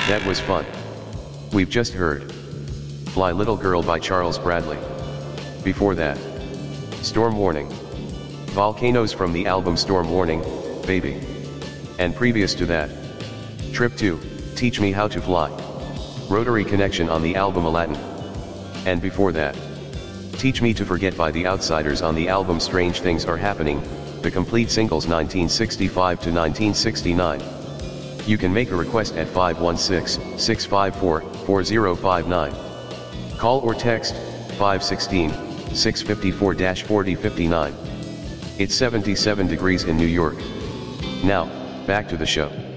That was fun. We've just heard Fly Little Girl by Charles Bradley. Before that, Storm Warning. Volcanoes from the album Storm Warning, Baby. And previous to that, Trip 2, Teach Me How to Fly. Rotary Connection on the album Aladdin. And before that, Teach Me to Forget by The Outsiders on the album Strange Things Are Happening, the complete singles 1965 to 1969. You can make a request at 516-654-4059. Call or text 516-654-4059. It's 77 degrees in New York. Now, back to the show.